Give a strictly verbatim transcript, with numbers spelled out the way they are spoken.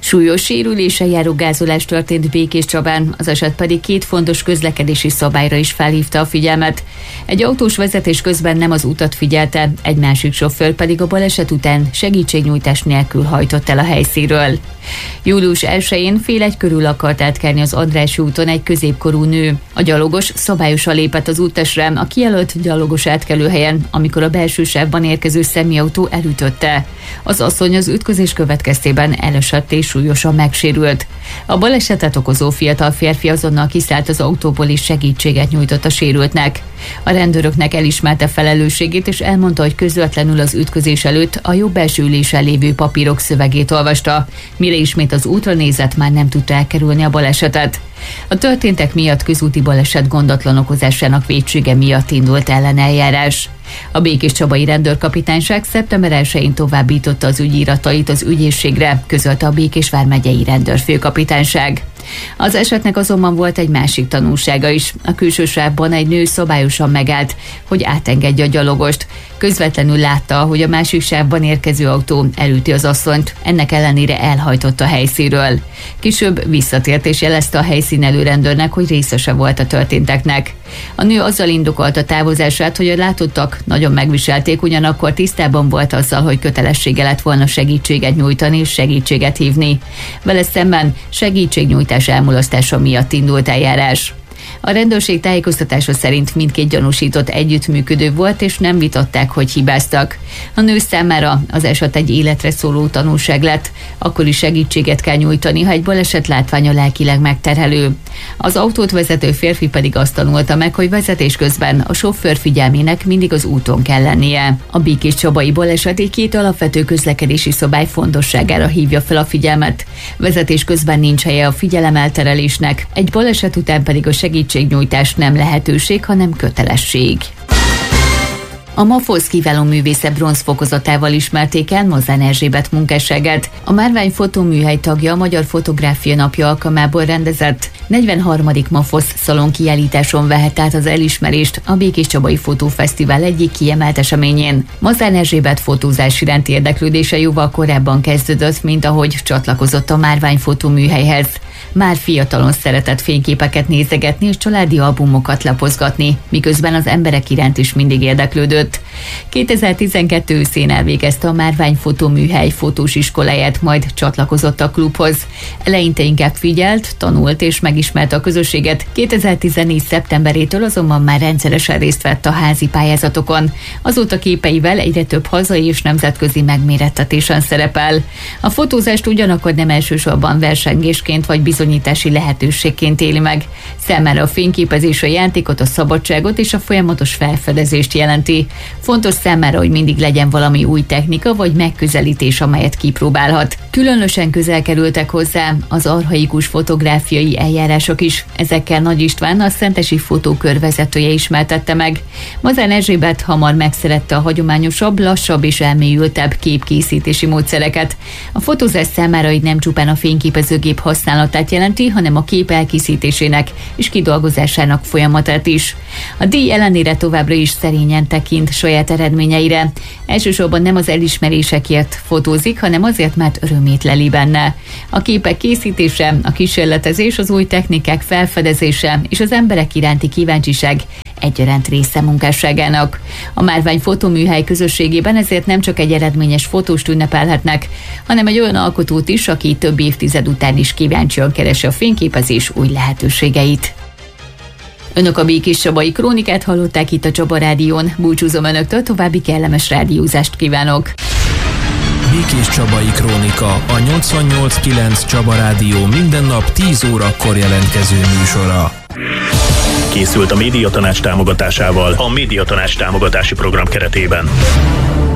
Súlyos sérüléssel járó gázolás történt Békéscsabán, az eset pedig két fontos közlekedési szabályra is felhívta a figyelmet. Egy autós vezetés közben nem az utat figyelte, egy másik sofőr pedig a baleset után segítségnyújtás nélkül hajtott el a helyszínről. július elsején fél egy körül akart átkelni az Andrássy úton egy középkorú nő. A gyalogos szabályosan lépett az úttestre a kijelölt gyalogos átkelőhelyen, amikor a belső sávban érkező személyautó elütötte. Az asszony az ütközés következtében elesett és súlyosan megsérült. A balesetet okozó fiatal férfi azonnal kiszállt az autóból és segítséget nyújtott a sérültnek. A rendőröknek elismerte felelősségét és elmondta, hogy közvetlenül az ütközés előtt a jobb belső ülésen lévő papírok szövegét olvasta, mire ismét az útra nézett, már nem tudta elkerülni a balesetet. A történtek miatt közúti baleset gondatlan okozásának vétsége miatt indult elleneljárás. A Békéscsabai Rendőrkapitányság szeptember elsején továbbította az ügyiratait az ügyészségre, közölte a Békés vármegyei rendőrfőkapitányság. Az esetnek azonban volt egy másik tanulsága is. A külső sávban egy nő szabályosan megállt, hogy átengedje a gyalogost. Közvetlenül látta, hogy a másik sávban érkező autó elüti az asszonyt, ennek ellenére elhajtott a helyszínről. Később visszatért és jelezte a helyszínelő rendőrnek, hogy részese volt a történteknek. A nő azzal indokolta távozását, hogy a látottak nagyon megviselték, ugyanakkor tisztában volt azzal, hogy kötelessége lett volna segítséget nyújtani és segítséget hívni. Vele szemben segítségnyújtás elmulasztása miatt indult eljárás. A rendőrség tájékoztatása szerint mindkét gyanúsított együttműködő volt, és nem vitatták, hogy hibáztak. A nő számára az eset egy életre szóló tanulság lett, akkor is segítséget kell nyújtani, ha egy baleset látványa lelkileg megterhelő. Az autót vezető férfi pedig azt tanulta meg, hogy vezetés közben a sofőr figyelmének mindig az úton kell lennie. A békéscsabai baleset egy két alapvető közlekedési szabály fontosságára hívja fel a figyelmet. Vezetés közben nincs helye a figyelemelterelésnek, egy baleset után pedig a segítségnyújtás nem lehetőség, hanem kötelesség. A MAFOSZ kiváló művésze bronzfokozatával ismerték el Mazán Erzsébet munkásságát. A Márvány fotóműhely tagja a Magyar Fotográfia Napja alkalmából rendezett negyvenharmadik MAFOSZ szalon kiállításon vehet át az elismerést a Békéscsabai Fotófesztivál egyik kiemelt eseményén. Mazán Erzsébet fotózás iránti érdeklődése jóval korábban kezdődött, mint ahogy csatlakozott a Márvány fotóműhelyhez. Már fiatalon szeretett fényképeket nézegetni és családi albumokat lapozgatni, miközben az emberek iránt is mindig érdeklődött. kétezer-tizenkettő őszén elvégezte a Márvány fotóműhely fotós iskoláját, majd csatlakozott a klubhoz. Eleinte inkább figyelt, tanult és megismerte a közösséget, kétezer-tizennégy szeptemberétől azonban már rendszeresen részt vett a házi pályázatokon. Azóta képeivel egyre több hazai és nemzetközi megmérettetésen szerepel. A fotózást ugyanakkor nem elsősorban versengésként vagy bizonyítási lehetőségként éli meg. Számára a fényképezés a játékot, a szabadságot és a folyamatos felfedezést jelenti. Fontos számára, hogy mindig legyen valami új technika vagy megközelítés, amelyet kipróbálhat. Különösen közel kerültek hozzá az archaikus fotográfiai eljárások is. Ezekkel Nagy István, a Szentesi Fotókör vezetője ismertette meg. Mazán Erzsébet hamar megszerette a hagyományosabb, lassabb és elmélyültebb képkészítési módszereket. A fotózás számára így nem csupán a fényképezőgép használatát jelenti, hanem a kép elkészítésének és kidolgozásának folyamatát is. A díj ellenére továbbra is szerényen tekint saját eredményeire. Elsősorban nem az elismerésekért fotózik, hanem azért, mert örömét leli benne. A képek készítése, a kísérletezés, az új technikák felfedezése és az emberek iránti kíváncsiság egyaránt része munkásságának. A Márvány fotóműhely közösségében ezért nem csak egy eredményes fotóst ünnepelhetnek, hanem egy olyan alkotót is, aki több évtized után is kíváncsian keresi a fényképezés új lehetőségeit. Önök a Békéscsabai Krónikát hallották itt a Csaba Rádión. Búcsúzom önöktől, további kellemes rádiózást kívánok! Békéscsabai Krónika, a nyolcvannyolc kilenc Csaba Rádió minden nap tíz órakor jelentkező műsora. Készült a Médiatanács támogatásával a Médiatanács támogatási program keretében.